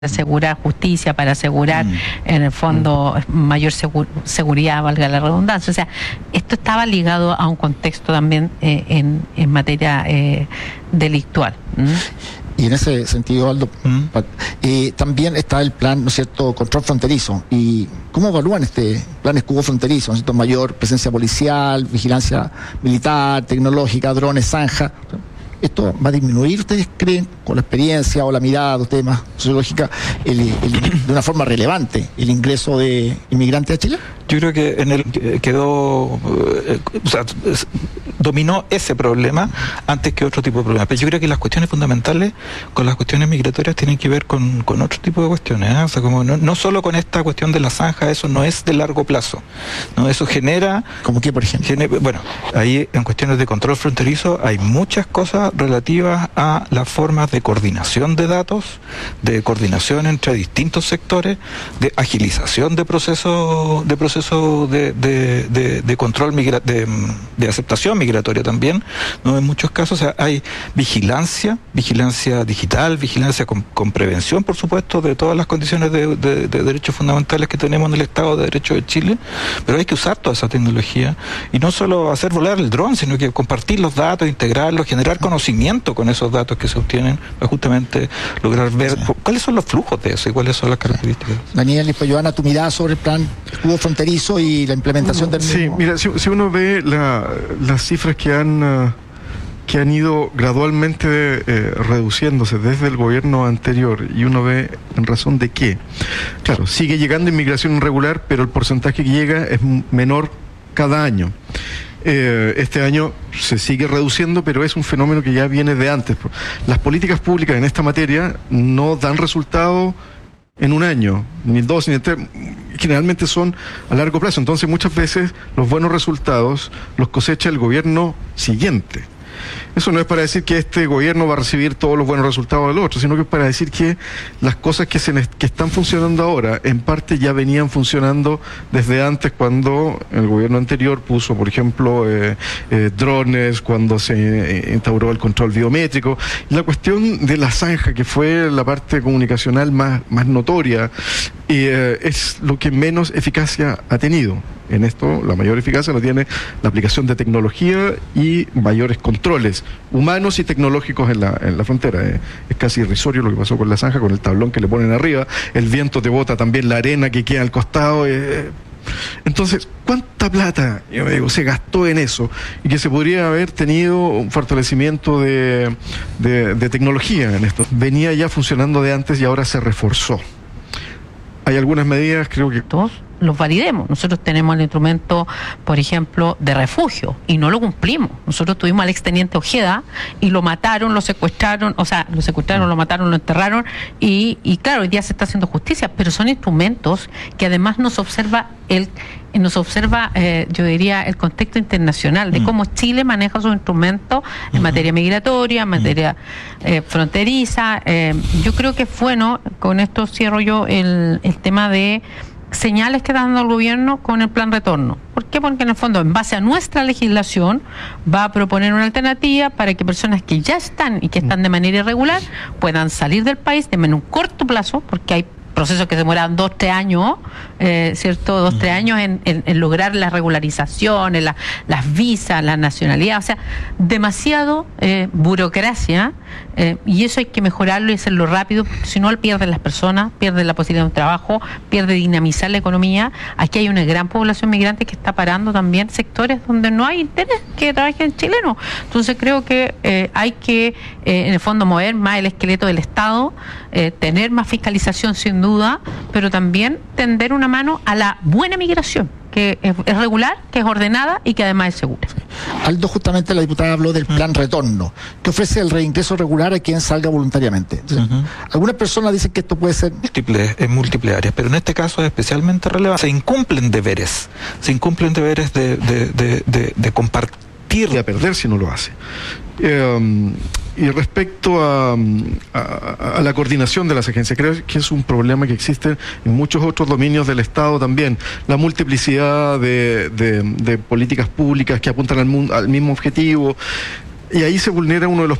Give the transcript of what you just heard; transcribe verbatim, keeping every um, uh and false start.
asegurar justicia, para asegurar mm. en el fondo mm. mayor segur, seguridad, valga la redundancia. O sea, esto estaba ligado a un contexto también eh, en, en materia eh, delictual. ¿Mm? Y en ese sentido, Aldo, mm. eh, también está el plan, ¿no es cierto?, control fronterizo. ¿Y cómo evalúan este plan escudo fronterizo? ¿No es cierto? Mayor presencia policial, vigilancia militar, tecnológica, drones, zanja. ¿Esto va a disminuir, ustedes creen, con la experiencia o la mirada de ustedes más sociológica, el, el, de una forma relevante, el ingreso de inmigrantes a Chile? Yo creo que en el quedó, eh, o sea, dominó ese problema antes que otro tipo de problemas. Pero yo creo que las cuestiones fundamentales con las cuestiones migratorias tienen que ver con, con otro tipo de cuestiones, ¿eh? O sea, como no, no solo con esta cuestión de la zanja, eso no es de largo plazo, ¿no? Eso genera... ¿Cómo qué, por ejemplo? Genera, bueno, ahí en cuestiones de control fronterizo hay muchas cosas relativas a las formas de coordinación de datos, de coordinación entre distintos sectores, de agilización de procesos de procesos de, de, de, de control migra de, de aceptación migratoria también, ¿no? En muchos casos, o sea, hay vigilancia, vigilancia digital, vigilancia con, con prevención, por supuesto, de todas las condiciones de, de, de derechos fundamentales que tenemos en el Estado de Derecho de Chile, pero hay que usar toda esa tecnología y no solo hacer volar el dron, sino que compartir los datos, integrarlos, generar conocimiento con esos datos que se obtienen para justamente lograr ver sí. cuáles son los flujos de eso y cuáles son las características. Daniel y Joana, tu mirada sobre el plan escudo fronterizo y la implementación no, del mismo. Sí, mira, si, si uno ve la, las cifras que han uh, que han ido gradualmente eh, reduciéndose desde el gobierno anterior y uno ve en razón de qué. Claro, sigue llegando inmigración irregular, pero el porcentaje que llega es menor cada año. Eh, este año se sigue reduciendo, pero es un fenómeno que ya viene de antes. Las políticas públicas en esta materia no dan resultado en un año, ni dos, ni tres, generalmente son a largo plazo. Entonces muchas veces los buenos resultados los cosecha el gobierno siguiente. Eso no es para decir que este gobierno va a recibir todos los buenos resultados del otro, sino que es para decir que las cosas que, se, que están funcionando ahora, en parte ya venían funcionando desde antes, cuando el gobierno anterior puso, por ejemplo, eh, eh, drones, cuando se eh, instauró el control biométrico. La cuestión de la zanja, que fue la parte comunicacional más, más notoria, eh, es lo que menos eficacia ha tenido. En esto, la mayor eficacia la tiene la aplicación de tecnología y mayores controles humanos y tecnológicos en la, en la frontera. Eh, es casi irrisorio lo que pasó con la zanja, con el tablón que le ponen arriba, el viento te bota también la arena que queda al costado. Eh. Entonces, ¿cuánta plata, yo me digo, se gastó en eso? Y que se podría haber tenido un fortalecimiento de, de, de tecnología en esto. Venía ya funcionando de antes y ahora se reforzó. Hay algunas medidas, creo que... ¿Todos? Los validemos. Nosotros tenemos el instrumento, por ejemplo, de refugio y no lo cumplimos. Nosotros tuvimos al exteniente Ojeda y lo mataron, lo secuestraron, o sea, lo secuestraron, lo mataron, lo enterraron y, y claro, hoy día se está haciendo justicia, pero son instrumentos que además nos observa el nos observa, eh, yo diría, el contexto internacional de cómo Chile maneja sus instrumentos en materia migratoria, en materia eh, fronteriza. Eh, yo creo que es bueno, con esto cierro yo el, el tema de señales que está dando el gobierno con el plan retorno. ¿Por qué? Porque en el fondo, en base a nuestra legislación, va a proponer una alternativa para que personas que ya están y que están de manera irregular puedan salir del país de en un corto plazo, porque hay procesos que se demoran dos, tres años, eh, ¿cierto? Dos, tres años en, en, en lograr la regularización, en la, las visas, la nacionalidad, o sea, demasiado eh, burocracia, eh, y eso hay que mejorarlo y hacerlo rápido, porque si no pierden las personas, pierden la posibilidad de un trabajo, pierde dinamizar la economía. Aquí hay una gran población migrante que está parando también sectores donde no hay interés que trabajen chilenos. Entonces creo que eh, hay que, eh, en el fondo, mover más el esqueleto del Estado, eh, tener más fiscalización sin duda, pero también tender una mano a la buena migración, que es, es regular, que es ordenada y que además es segura. Aldo, justamente la diputada habló del plan retorno, que ofrece el reingreso regular a quien salga voluntariamente. Entonces, uh-huh. Algunas personas dicen que esto puede ser... Múltiples, en múltiples áreas, pero en este caso es especialmente relevante. Se incumplen deberes, se incumplen deberes de, de, de, de, de compartir. Y a perder si no lo hace. Eh, y respecto a, a, a la coordinación de las agencias, creo que es un problema que existe en muchos otros dominios del Estado también. La multiplicidad de, de, de políticas públicas que apuntan al, al mismo objetivo. Y ahí se vulnera uno de los